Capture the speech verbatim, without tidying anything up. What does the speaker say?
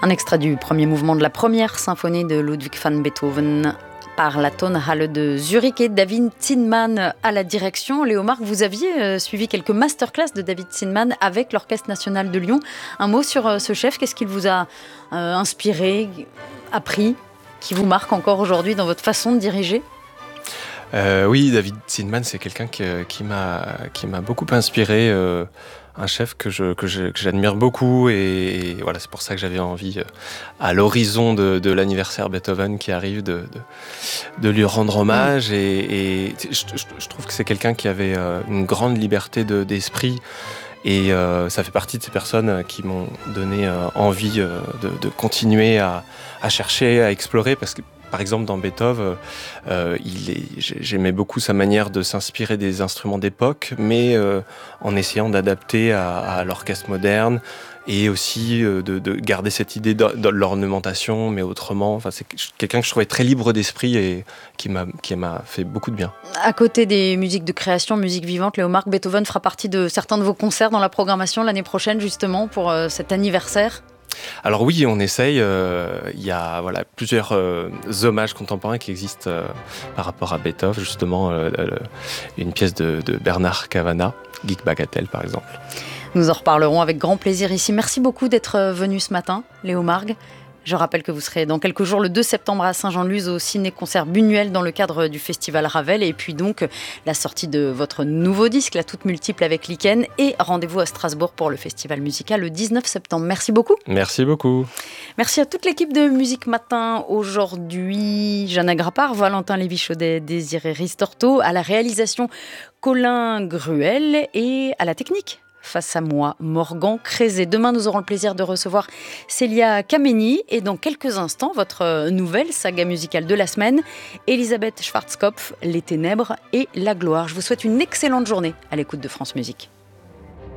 Un extrait du premier mouvement de la première symphonie de Ludwig van Beethoven par la Tonhalle de Zurich et David Zinman à la direction. Léo Marc, vous aviez euh, suivi quelques masterclass de David Zinman avec l'Orchestre National de Lyon. Un mot sur euh, ce chef, qu'est-ce qu'il vous a euh, inspiré, appris, qui vous marque encore aujourd'hui dans votre façon de diriger ? Euh, oui, David Zinman, c'est quelqu'un qui, qui, m'a, qui m'a beaucoup inspiré, euh, un chef que, je, que, je, que j'admire beaucoup, et, et voilà, c'est pour ça que j'avais envie, euh, à l'horizon de, de l'anniversaire Beethoven qui arrive, de, de, de lui rendre hommage. Mmh. Et, et je, je, je trouve que c'est quelqu'un qui avait euh, une grande liberté de, d'esprit, et euh, ça fait partie de ces personnes qui m'ont donné euh, envie euh, de, de continuer à, à chercher, à explorer, parce que par exemple, dans Beethoven, euh, il est, j'aimais beaucoup sa manière de s'inspirer des instruments d'époque, mais euh, en essayant d'adapter à, à l'orchestre moderne, et aussi euh, de, de garder cette idée de, de l'ornementation, mais autrement. Enfin, c'est quelqu'un que je trouvais très libre d'esprit et qui m'a, qui m'a fait beaucoup de bien. À côté des musiques de création, musique vivante, Léo Marc, Beethoven fera partie de certains de vos concerts dans la programmation l'année prochaine, justement, pour euh, cet anniversaire. Alors oui, on essaye. Il euh, y a voilà, plusieurs euh, hommages contemporains qui existent euh, par rapport à Beethoven, justement, euh, euh, une pièce de, de Bernard Cavanagh, Geek Bagatelle par exemple. Nous en reparlerons avec grand plaisir ici. Merci beaucoup d'être venu ce matin, Léo Marc. Je rappelle que vous serez dans quelques jours, le deux septembre à Saint-Jean-de-Luz, au ciné-concert Buñuel dans le cadre du festival Ravel. Et puis donc la sortie de votre nouveau disque, La Toute Multiple avec Lichen. Et rendez-vous à Strasbourg pour le festival musical le dix-neuf septembre. Merci beaucoup. Merci beaucoup. Merci à toute l'équipe de Musique Matin. Aujourd'hui, Jeanne Grappard, Valentin Lévy-Chaudet, Désiré Ristorto. À la réalisation, Colin Gruel. Et à la technique, face à moi, Morgan Crézé. Demain, nous aurons le plaisir de recevoir Célia Kameni. Et dans quelques instants, votre nouvelle saga musicale de la semaine, Elisabeth Schwarzkopf, Les Ténèbres et la Gloire. Je vous souhaite une excellente journée à l'écoute de France Musique.